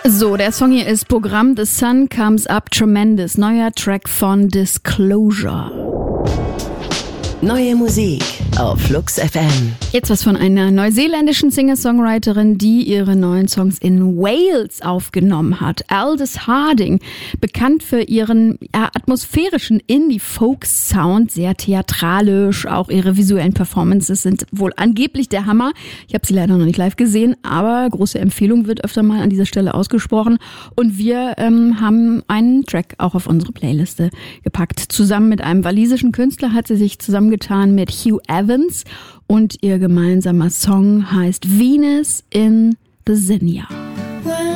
So, der Song hier ist Programm. The Sun Comes Up Tremendous. Neuer Track von Disclosure. Neue Musik auf Flux FM. Jetzt was von einer neuseeländischen Singer-Songwriterin, die ihre neuen Songs in Wales aufgenommen hat. Aldous Harding, bekannt für ihren atmosphärischen Indie-Folk-Sound, sehr theatralisch. Auch ihre visuellen Performances sind wohl angeblich der Hammer. Ich habe sie leider noch nicht live gesehen, aber große Empfehlung wird öfter mal an dieser Stelle ausgesprochen. Und wir haben einen Track auch auf unsere Playliste gepackt. Zusammen mit einem walisischen Künstler hat sie sich zusammengetan mit Hugh Evans und ihr gemeinsamer Song heißt Venus in the Zinnia.